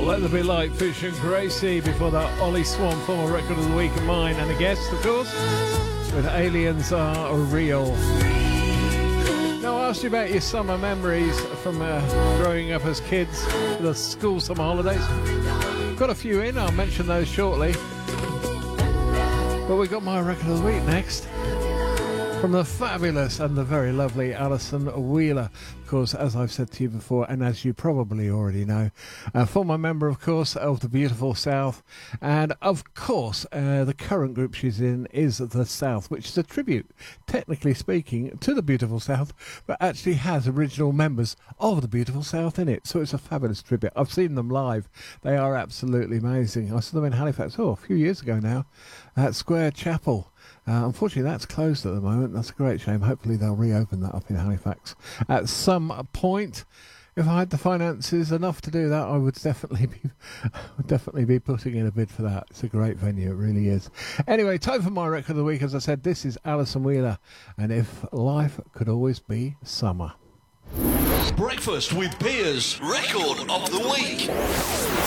Let There Be Light, Fish and Gracie. Before that, Ollie Swan, former record of the week of mine, and a guest, of course, with Aliens Are Real. Now, I asked you about your summer memories from growing up as kids, the school summer holidays. Got a few in, I'll mention those shortly. But we got my record of the week next. From the fabulous and the very lovely Alison Wheeler. Of course, as I've said to you before, and as you probably already know, a former member, of course, of the Beautiful South. And, of course, the current group she's in is The South, which is a tribute, technically speaking, to the Beautiful South, but actually has original members of the Beautiful South in it. So it's a fabulous tribute. I've seen them live. They are absolutely amazing. I saw them in Halifax, a few years ago now, at Square Chapel. Unfortunately, that's closed at the moment. That's a great shame. Hopefully, they'll reopen that up in Halifax at some point. If I had the finances enough to do that, I would definitely be putting in a bid for that. It's a great venue. It really is. Anyway, time for my record of the week. As I said, this is Alison Wheeler, and If Life Could Always Be Summer. Breakfast with Piers, record of the week.